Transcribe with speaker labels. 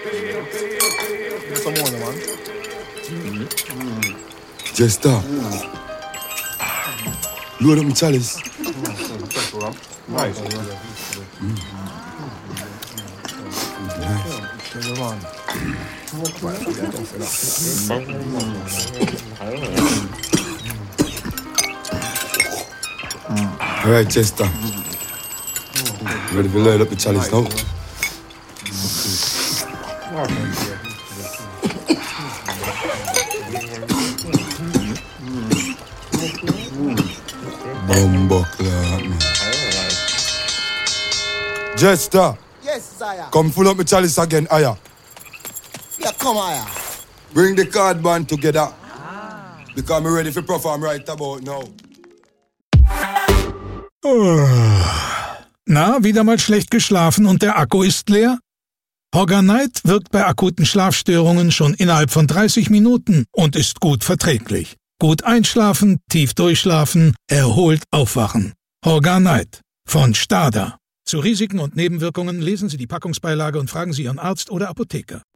Speaker 1: Some more, man.
Speaker 2: Jester. Load up my chalice.
Speaker 1: Nice.
Speaker 2: All right, Chester. Ready to load up the chalice now? Bumbuckler, man. Jester.
Speaker 3: Yes, sire.
Speaker 2: Come full up my chalice again, Aya.
Speaker 3: Yeah, come here.
Speaker 2: Bring the card band together. Because I'm ready for perform right about now.
Speaker 4: Na, wieder mal schlecht geschlafen und der Akku ist leer? Horganite wirkt bei akuten Schlafstörungen schon innerhalb von 30 Minuten und ist gut verträglich. Gut einschlafen, tief durchschlafen, erholt aufwachen. Horganite von Stada. Zu Risiken und Nebenwirkungen lesen Sie die Packungsbeilage und fragen Sie Ihren Arzt oder Apotheker.